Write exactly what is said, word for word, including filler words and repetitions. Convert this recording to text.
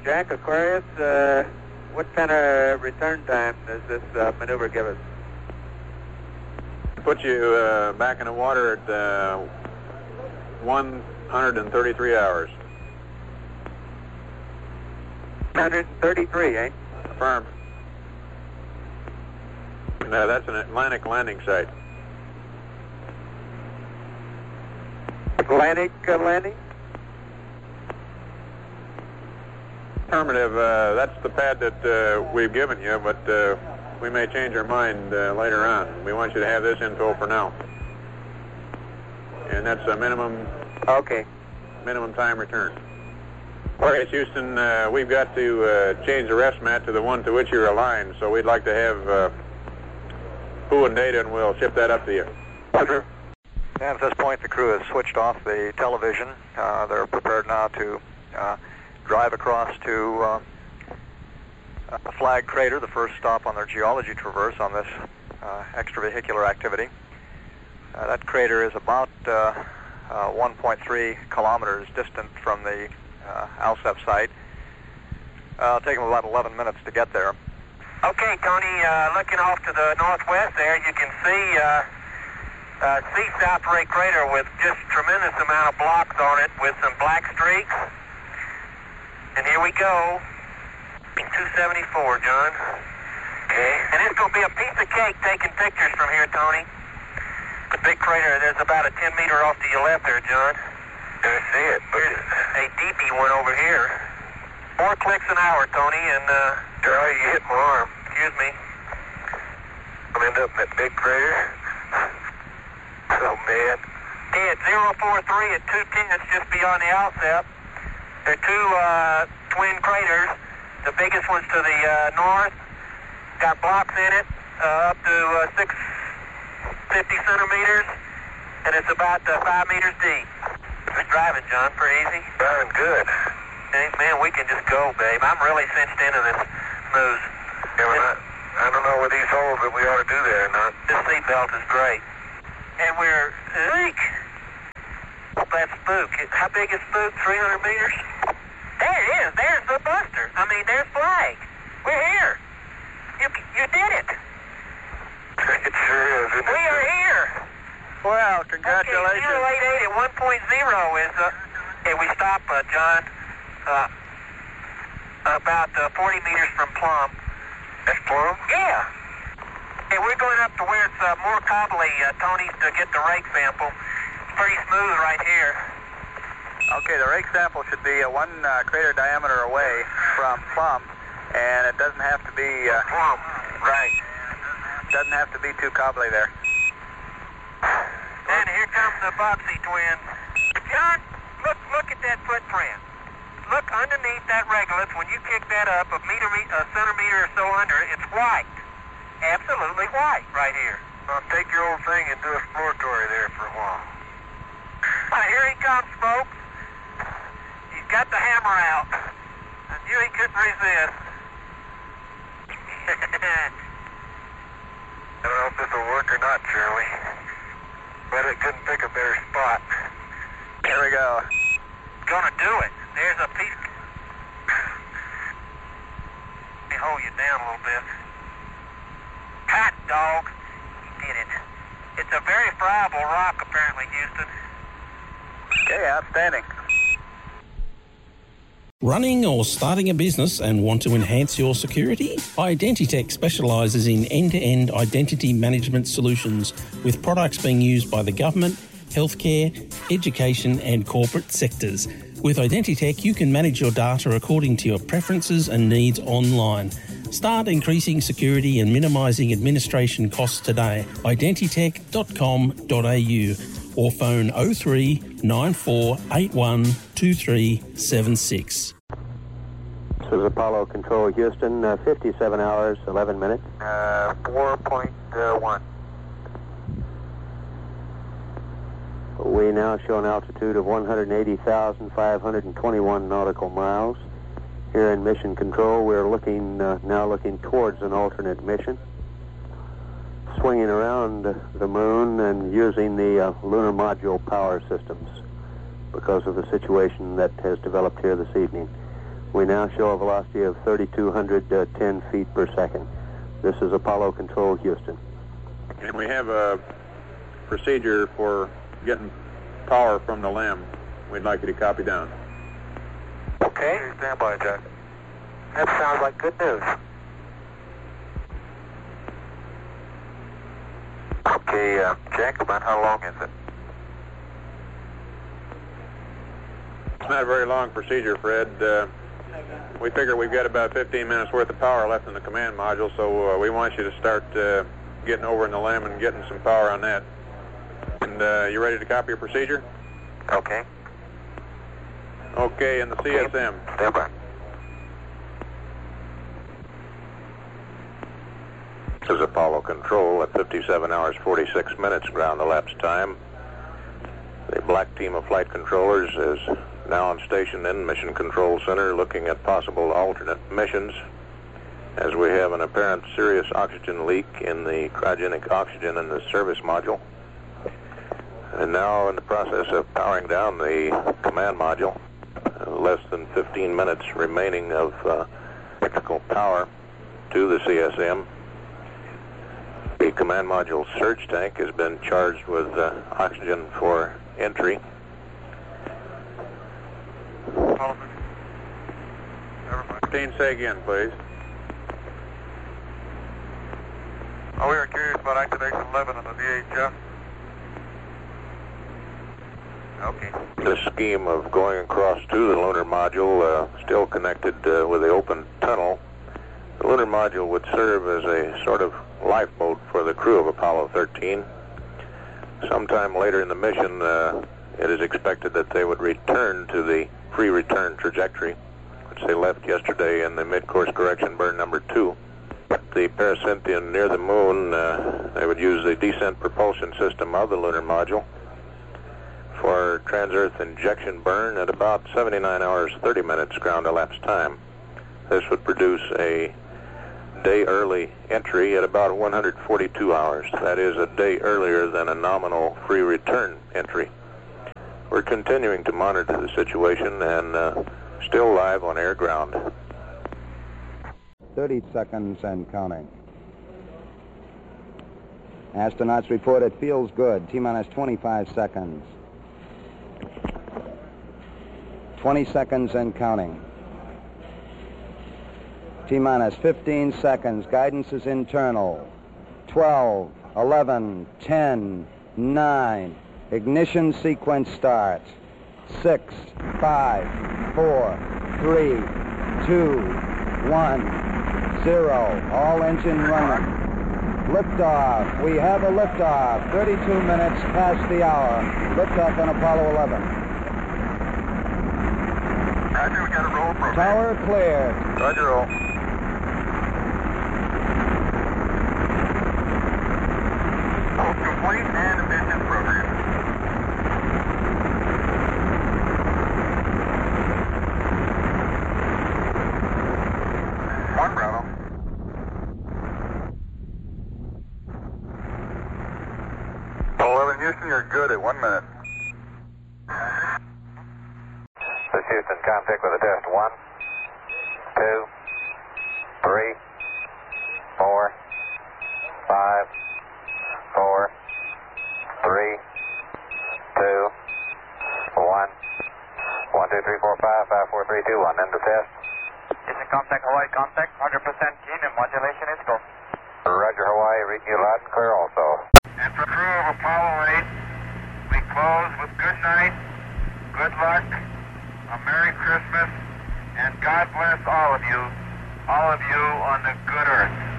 Jack Aquarius, uh, what kind of return time does this uh, maneuver give us? Put you uh, back in the water at uh, one hundred thirty-three hours. one hundred thirty-three, eh? Affirmed. No, that's an Atlantic landing site. Atlantic uh, landing? Affirmative. Uh, that's the pad that uh, we've given you, but uh, we may change our mind uh, later on. We want you to have this info for now. And that's a minimum. Okay. Minimum time return. Okay, Houston, uh, we've got to uh, change the rest mat to the one to which you're aligned, so we'd like to have uh, who and data, and we'll ship that up to you. Roger. And at this point, the crew has switched off the television. Uh, they're prepared now to uh, drive across to uh, a flag crater, the first stop on their geology traverse on this uh, extravehicular activity. Uh, that crater is about uh, uh, one point three kilometers distant from the uh, ALSEP site. Uh, it'll take them about eleven minutes to get there. Okay, Tony, uh, looking off to the northwest there, you can see uh, uh, see South Ray Crater with just tremendous amount of blocks on it with some black streaks. And here we go. two seventy-four, John. Okay. And it's going to be a piece of cake taking pictures from here, Tony. The big crater, there's about a ten meter off to your left there, John. I see it. Here's a deepy one over here. Four clicks an hour, Tony, and uh... Charlie, you hit my arm. Excuse me. I'm end up in that big crater. Oh, man. Hey, at zero four three at two ten, it's just beyond the ALSEP. There are two uh, twin craters. The biggest one's to the uh, north. Got blocks in it, uh, up to uh, six fifty centimeters, and it's about uh, five meters deep. Good driving, John. Pretty easy. Driving good. Hey, man, we can just go, babe. I'm really cinched into this moose. Yeah, well, I, I don't know with these holes that we ought to do there or not. This seatbelt is great. And we're... Eek! That's Spook. How big is Spook? three hundred meters? There it is. There's the Buster. I mean, there's Flag. We're here. You, you did it. It sure is, isn't We it? are here. Well, congratulations. Okay, zero eight eight at one point zero is... Uh, hey, we stop, uh, John, uh, about uh, forty meters from Plum. That's Plum? Yeah. Hey, we're going up to where it's uh, more cobbly, uh, Tony, to get the rake sample. It's pretty smooth right here. Okay, the rake sample should be uh, one uh, crater diameter away from Plum, and it doesn't have to be... Uh, Plum, right. Doesn't have to be too cobbly there. And here comes the Boxy twins. John, look look at that footprint. Look underneath that regolith. When you kick that up a meter, a centimeter or so under, it's white. Absolutely white right here. Well, take your old thing and do exploratory there for a while. Ah, here he comes, folks. He's got the hammer out. I knew he couldn't resist. I don't know if this will work or not, Shirley. But it couldn't pick a better spot. Here we go. Gonna do it. There's a piece. Let me hold you down a little bit. Hot dog. He did it. It's a very friable rock, apparently, Houston. Okay, outstanding. Running or starting a business and want to enhance your security? Identitech specialises in end-to-end identity management solutions with products being used by the government, healthcare, education and corporate sectors. With Identitech, you can manage your data according to your preferences and needs online. Start increasing security and minimising administration costs today. identitech dot com dot a u or phone oh three nine four eight one two three seven six. This is Apollo Control Houston, uh, fifty-seven hours, eleven minutes. Uh, four point one. We now show an altitude of one hundred eighty thousand five hundred twenty-one nautical miles. Here in Mission Control, we're looking uh, now looking towards an alternate mission, swinging around the moon and using the uh, lunar module power systems because of the situation that has developed here this evening. We now show a velocity of three thousand two hundred ten feet per second. This is Apollo Control, Houston. And we have a procedure for getting power from the LEM. We'd like you to copy down. Okay, stand by, Jack. That sounds like good news. Okay, uh, Jack, about how long is it? It's not a very long procedure, Fred. Uh, we figure we've got about fifteen minutes worth of power left in the command module, so uh, we want you to start uh, getting over in the LEM and getting some power on that. And uh, you ready to copy your procedure? Okay. Okay, in the C S M. Stand by. This is Apollo Control at fifty-seven hours forty-six minutes ground elapsed time. The black team of flight controllers is now on station in Mission Control Center looking at possible alternate missions as we have an apparent serious oxygen leak in the cryogenic oxygen in the service module. And now in the process of powering down the command module. Uh, less than fifteen minutes remaining of uh, electrical power to the C S M. The command module surge tank has been charged with uh, oxygen for entry. fifteen, say again, please. Oh, we were curious about activation eleven on the V H F. Okay. The scheme of going across to the lunar module, uh, still connected uh, with the open tunnel. The lunar module would serve as a sort of lifeboat for the crew of Apollo thirteen. Sometime later in the mission, uh, it is expected that they would return to the free return trajectory, which they left yesterday in the mid-course correction burn number two. The parasynthion near the moon, uh, they would use the descent propulsion system of the lunar module for trans-earth injection burn at about seventy-nine hours thirty minutes ground elapsed time. This would produce a day early entry at about one hundred forty-two hours. That is a day earlier than a nominal free return entry. We're continuing to monitor the situation and uh, still live on air ground. thirty seconds and counting. Astronauts report it feels good. T-minus twenty-five seconds. twenty seconds and counting. T-minus fifteen seconds. Guidance is internal. twelve, eleven, ten, nine. Ignition sequence start. six, five, four, three, two, one, zero. All engine running. Liftoff. We have a liftoff. thirty-two minutes past the hour. Liftoff on Apollo eleven. Roger, we got a roll program. Tower cleared. Roger, roll. Roll complete and emission program. One Bravo. eleven Houston, you're good at one minute. This is Houston, contact with a test. One, two, three, four, five, four, three, two, one, one, two, three, four, five, five, four, three, two, one. End of test. Houston, contact Hawaii, contact one hundred percent keen and modulation is go. Roger, Hawaii, reading you loud and clear also. And for crew of Apollo eight, we close with good night, good luck, a Merry Christmas, and God bless all of you, all of you on the good earth.